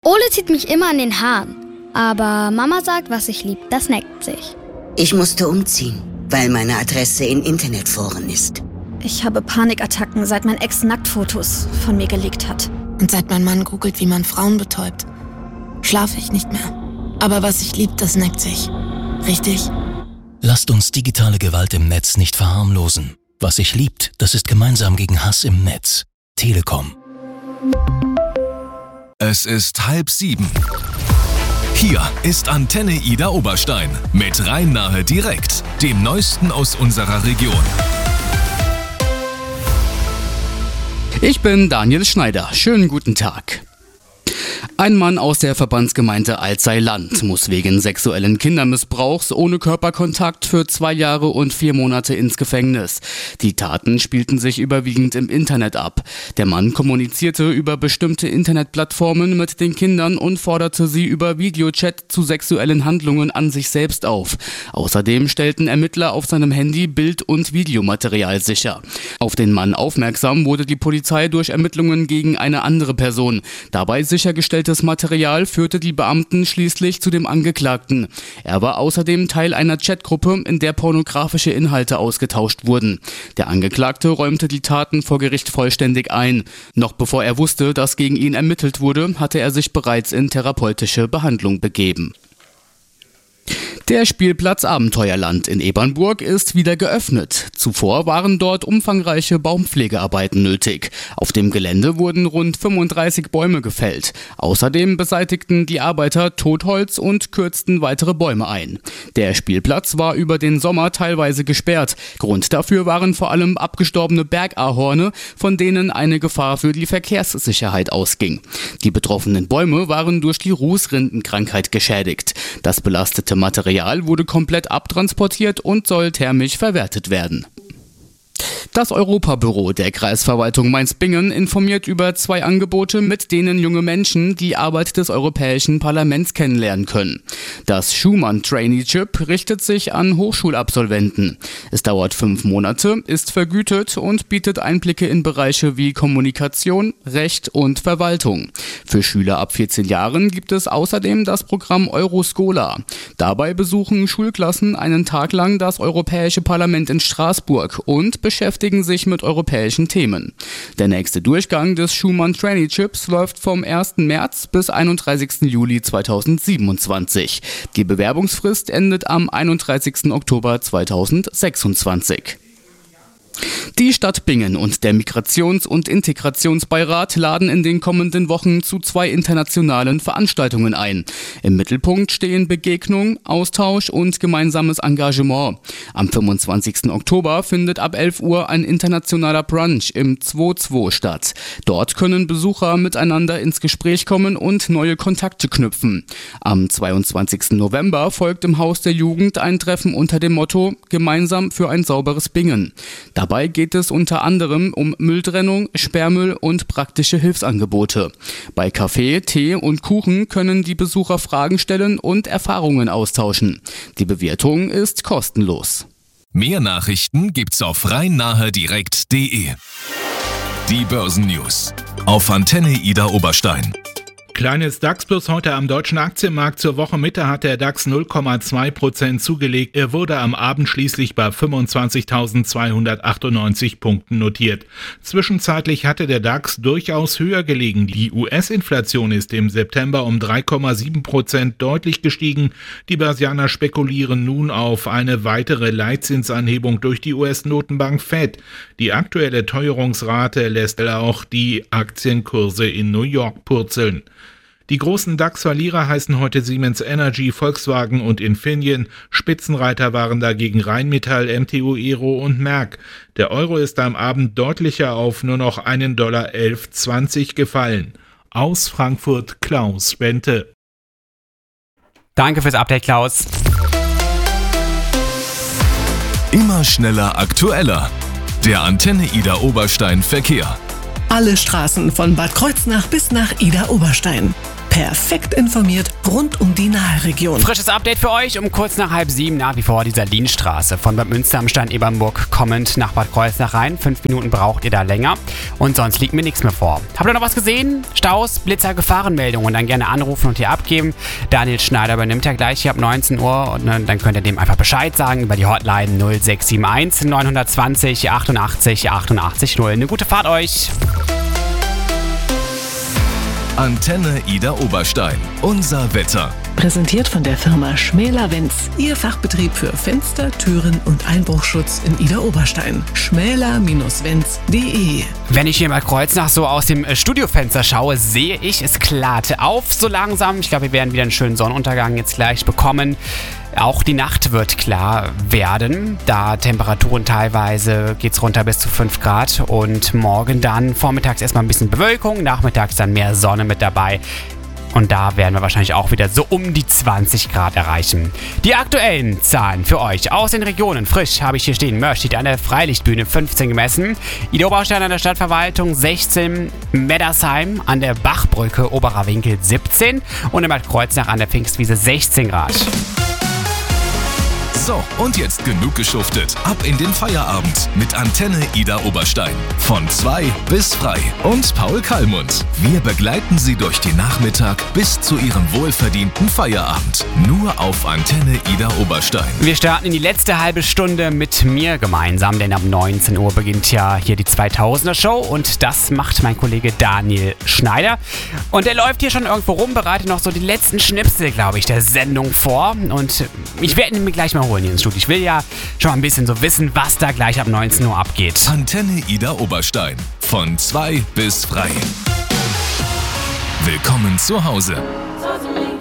Ole zieht mich immer an den Haaren. Aber Mama sagt, was ich lieb, das neckt sich. Ich musste umziehen, weil meine Adresse in Internetforen ist. Ich habe Panikattacken, seit mein Ex Nacktfotos von mir gelegt hat. Und seit mein Mann googelt, wie man Frauen betäubt, schlafe ich nicht mehr. Aber was ich lieb, das neckt sich. Richtig? Lasst uns digitale Gewalt im Netz nicht verharmlosen. Was sich liebt, das ist gemeinsam gegen Hass im Netz. Telekom. Es ist 6:30. Hier ist Antenne Ida Oberstein mit Rhein-Nahe direkt, dem Neuesten aus unserer Region. Ich bin Daniel Schneider. Schönen guten Tag. Ein Mann aus der Verbandsgemeinde Alzey-Land muss wegen sexuellen Kindermissbrauchs ohne Körperkontakt für 2 Jahre und 4 Monate ins Gefängnis. Die Taten spielten sich überwiegend im Internet ab. Der Mann kommunizierte über bestimmte Internetplattformen mit den Kindern und forderte sie über Videochat zu sexuellen Handlungen an sich selbst auf. Außerdem stellten Ermittler auf seinem Handy Bild- und Videomaterial sicher. Auf den Mann aufmerksam wurde die Polizei durch Ermittlungen gegen eine andere Person. Dabei sichergestelltes Material führte die Beamten schließlich zu dem Angeklagten. Er war außerdem Teil einer Chatgruppe, in der pornografische Inhalte ausgetauscht wurden. Der Angeklagte räumte die Taten vor Gericht vollständig ein. Noch bevor er wusste, dass gegen ihn ermittelt wurde, hatte er sich bereits in therapeutische Behandlung begeben. Der Spielplatz Abenteuerland in Ebernburg ist wieder geöffnet. Zuvor waren dort umfangreiche Baumpflegearbeiten nötig. Auf dem Gelände wurden rund 35 Bäume gefällt. Außerdem beseitigten die Arbeiter Totholz und kürzten weitere Bäume ein. Der Spielplatz war über den Sommer teilweise gesperrt. Grund dafür waren vor allem abgestorbene Bergahorne, von denen eine Gefahr für die Verkehrssicherheit ausging. Die betroffenen Bäume waren durch die Rußrindenkrankheit geschädigt. Das belastete Material wurde komplett abtransportiert und soll thermisch verwertet werden. Das Europabüro der Kreisverwaltung Mainz-Bingen informiert über 2 Angebote, mit denen junge Menschen die Arbeit des Europäischen Parlaments kennenlernen können. Das Schumann-Traineeship richtet sich an Hochschulabsolventen. Es dauert 5 Monate, ist vergütet und bietet Einblicke in Bereiche wie Kommunikation, Recht und Verwaltung. Für Schüler ab 14 Jahren gibt es außerdem das Programm Euroscola. Dabei besuchen Schulklassen einen Tag lang das Europäische Parlament in Straßburg und beschäftigen sich mit europäischen Themen. Der nächste Durchgang des Schumann Traineeships läuft vom 1. März bis 31. Juli 2027. Die Bewerbungsfrist endet am 31. Oktober 2026. Die Stadt Bingen und der Migrations- und Integrationsbeirat laden in den kommenden Wochen zu 2 internationalen Veranstaltungen ein. Im Mittelpunkt stehen Begegnung, Austausch und gemeinsames Engagement. Am 25. Oktober findet ab 11 Uhr ein internationaler Brunch im 2-2 statt. Dort können Besucher miteinander ins Gespräch kommen und neue Kontakte knüpfen. Am 22. November folgt im Haus der Jugend ein Treffen unter dem Motto Gemeinsam für ein sauberes Bingen. Dabei geht es unter anderem um Mülltrennung, Sperrmüll und praktische Hilfsangebote. Bei Kaffee, Tee und Kuchen können die Besucher Fragen stellen und Erfahrungen austauschen. Die Bewirtung ist kostenlos. Mehr Nachrichten gibt's auf rhein-nahe-direkt.de. Die Börsennews auf Antenne Ida Oberstein. Kleines DAX-Plus heute am deutschen Aktienmarkt. Zur Wochenmitte hat der DAX 0,2% zugelegt. Er wurde am Abend schließlich bei 25.298 Punkten notiert. Zwischenzeitlich hatte der DAX durchaus höher gelegen. Die US-Inflation ist im September um 3,7% deutlich gestiegen. Die Börsianer spekulieren nun auf eine weitere Leitzinsanhebung durch die US-Notenbank Fed. Die aktuelle Teuerungsrate lässt auch die Aktienkurse in New York purzeln. Die großen DAX-Verlierer heißen heute Siemens Energy, Volkswagen und Infineon. Spitzenreiter waren dagegen Rheinmetall, MTU Aero und Merck. Der Euro ist am Abend deutlicher auf nur noch $1,1120 gefallen. Aus Frankfurt Klaus Bente. Danke fürs Update, Klaus. Immer schneller, aktueller. Der Antenne Ida Oberstein Verkehr. Alle Straßen von Bad Kreuznach bis nach Ida Oberstein. Perfekt informiert rund um die Nahregion. Frisches Update für euch um kurz nach 6:30 nach wie vor die Salinstraße. Von Bad Münster am Stein Ebernburg kommend nach Bad Kreuznach rein. 5 Minuten braucht ihr da länger. Und sonst liegt mir nichts mehr vor. Habt ihr noch was gesehen? Staus, Blitzer, Gefahrenmeldungen. Dann gerne anrufen und hier abgeben. Daniel Schneider übernimmt ja gleich hier ab 19 Uhr. Und dann könnt ihr dem einfach Bescheid sagen über die Hotline 0671 920 88 88 0. Eine gute Fahrt euch! Antenne Ida Oberstein. Unser Wetter. Präsentiert von der Firma Schmäler-Wenz. Ihr Fachbetrieb für Fenster, Türen und Einbruchschutz in Ida Oberstein. schmäler-wenz.de. Wenn ich hier mal Kreuznach so aus dem Studiofenster schaue, sehe ich, es klarte auf so langsam. Ich glaube, wir werden wieder einen schönen Sonnenuntergang jetzt gleich bekommen. Auch die Nacht wird klar werden, da Temperaturen teilweise geht's runter bis zu 5 Grad und morgen dann vormittags erstmal ein bisschen Bewölkung, nachmittags dann mehr Sonne mit dabei. Und da werden wir wahrscheinlich auch wieder so um die 20 Grad erreichen. Die aktuellen Zahlen für euch aus den Regionen. Frisch habe ich hier stehen. Mörsch steht an der Freilichtbühne 15 gemessen. Ida Oberstein an der Stadtverwaltung 16. Meddersheim an der Bachbrücke Oberer Winkel 17. Und in Bad Kreuznach an der Pfingstwiese 16 Grad. So, und jetzt genug geschuftet. Ab in den Feierabend mit Antenne Ida Oberstein. Von 2 bis frei. Und Paul Kallmund. Wir begleiten Sie durch den Nachmittag bis zu Ihrem wohlverdienten Feierabend. Nur auf Antenne Ida Oberstein. Wir starten in die letzte halbe Stunde mit mir gemeinsam, denn ab 19 Uhr beginnt ja hier die 2000er Show und das macht mein Kollege Daniel Schneider. Und der läuft hier schon irgendwo rum, bereitet noch so die letzten Schnipsel, glaube ich, der Sendung vor. Und ich werde ihn mir gleich mal holen hier ins Studio. Ich will ja schon ein bisschen so wissen, was da gleich ab 19 Uhr abgeht. Antenne Ida Oberstein. Von 2 bis frei. Willkommen zu Hause.